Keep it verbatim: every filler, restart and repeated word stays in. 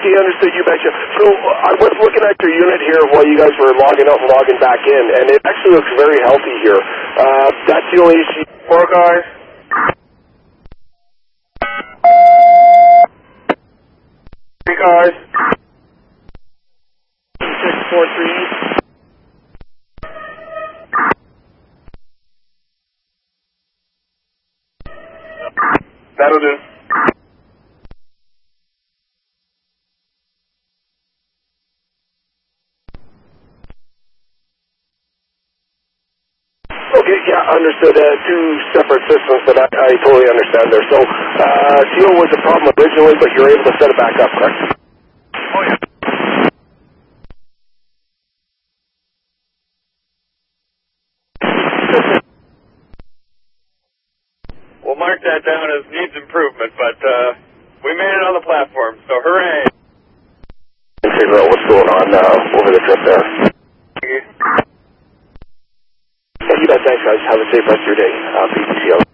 Okay, understood. You betcha. So uh, I was looking at your unit here while you guys were logging out and logging back in, and it actually looks very healthy here. Uh, that's the only issue. Four guys. Three guys. Six, four, three. That'll do. Okay, yeah, understood. Uh, two separate systems, but I, I totally understand there. So, uh, Seal was the problem originally, but you're able to set it back up, correct? Oh, yeah. We'll mark that down as needs improvement, but uh, we made it on the platform, so hooray. Figure out what's going on uh, over the trip there. Thank you. Thank you, guys. Thanks, guys. Have a safe rest of your day. Uh, P T C L.